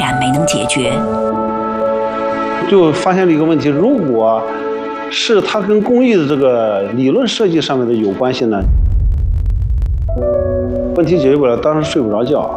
然没能解决。 就发现了一个问题，如果是它跟公寓的这个理论设计上面的有关系呢，问题解决不了，当时睡不着觉。